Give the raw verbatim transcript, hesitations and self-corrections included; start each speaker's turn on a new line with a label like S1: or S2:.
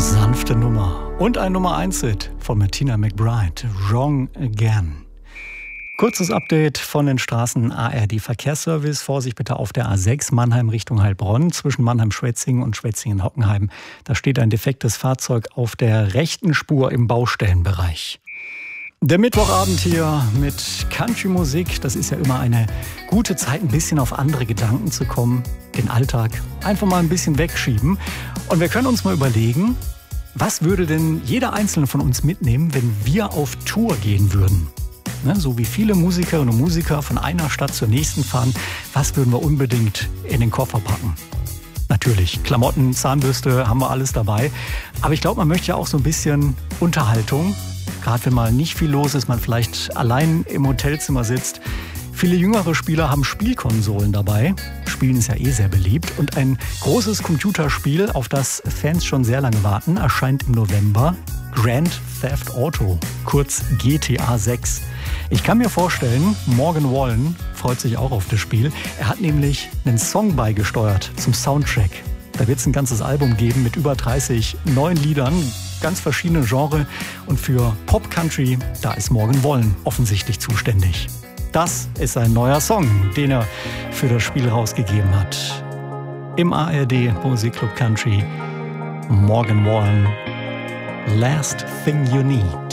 S1: Sanfte Nummer. Und ein Nummer eins Hit von Martina McBride, Wrong Again. Kurzes Update von den Straßen. A R D-Verkehrsservice. Vorsicht bitte auf der A sechs Mannheim Richtung Heilbronn. Zwischen Mannheim-Schwetzingen und Schwetzingen-Hockenheim. Da steht ein defektes Fahrzeug auf der rechten Spur im Baustellenbereich. Der Mittwochabend hier mit Country-Musik. Das ist ja immer eine gute Zeit, ein bisschen auf andere Gedanken zu kommen. Den Alltag einfach mal ein bisschen wegschieben. Und wir können uns mal überlegen, was würde denn jeder Einzelne von uns mitnehmen, wenn wir auf Tour gehen würden? Ne, so wie viele Musikerinnen und Musiker von einer Stadt zur nächsten fahren, was würden wir unbedingt in den Koffer packen? Natürlich, Klamotten, Zahnbürste, haben wir alles dabei. Aber ich glaube, man möchte ja auch so ein bisschen Unterhaltung. Gerade wenn mal nicht viel los ist, man vielleicht allein im Hotelzimmer sitzt. Viele jüngere Spieler haben Spielkonsolen dabei. Spielen ist ja eh sehr beliebt. Und ein großes Computerspiel, auf das Fans schon sehr lange warten, erscheint im November. Grand Theft Auto, kurz G T A sechs. Ich kann mir vorstellen, Morgan Wallen freut sich auch auf das Spiel. Er hat nämlich einen Song beigesteuert zum Soundtrack. Da wird es ein ganzes Album geben mit über dreißig neuen Liedern, ganz verschiedene Genres. Und für Pop-Country, da ist Morgan Wallen offensichtlich zuständig. Das ist ein neuer Song, den er für das Spiel rausgegeben hat. Im A R D Musikclub Country, Morgan Wallen, Last Thing You Need.